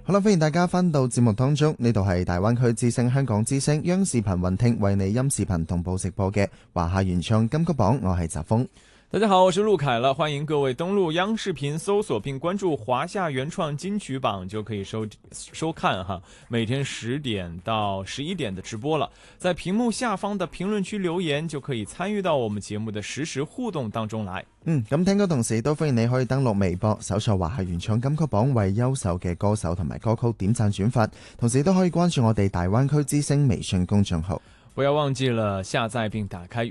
好啦，歡迎大家翻到節目當中，呢度係大灣區之聲香港之聲央視頻雲聽為你音視頻同步直播嘅華夏原創金曲榜，我係澤峰。 大家好，我是陸凱了，歡迎各位登錄央視頻搜索並關注華夏原創金曲榜，就可以收看哈，每天10點到11點的直播了。在屏幕下方的評論區留言，就可以參與到我們節目的實時互動當中來。 咁聽歌同時都歡迎你可以登錄微博搜索華夏原創金曲榜，為優秀嘅歌手同埋歌曲點讚轉發，同時都可以關注我哋大灣區之聲微信公眾號。 不要忘記了下載並打開